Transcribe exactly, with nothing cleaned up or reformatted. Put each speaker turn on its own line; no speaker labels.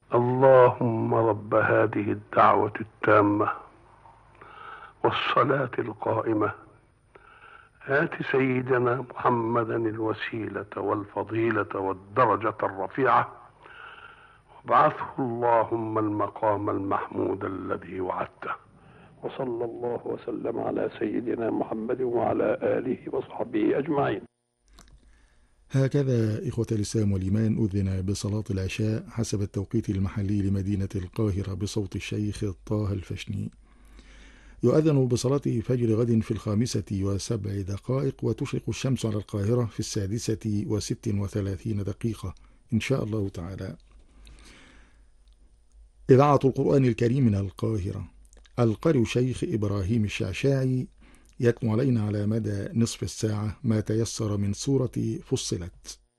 اللهم رب هذه الدعوة التامة والصلاة القائمة آت سيدنا محمدا الوسيلة والفضيلة والدرجة الرفيعة وابعثه اللهم المقام المحمود الذي وعدته. وصلى الله وسلم على سيدنا محمد وعلى آله وصحبه أجمعين.
هكذا إخوة الإسلام والإيمان أذن بصلاة العشاء حسب التوقيت المحلي لمدينة القاهرة بصوت الشيخ طه الفشني. يؤذن بصلاة فجر غد في الخامسة وسبع دقائق، وتشرق الشمس على القاهرة في السادسة وست وثلاثين دقيقة إن شاء الله تعالى. إذاعة القرآن الكريم من القاهرة. القارئ الشيخ إبراهيم الشعشاعي يتلو علينا على مدى نصف الساعة ما تيسر من سورة فصلت.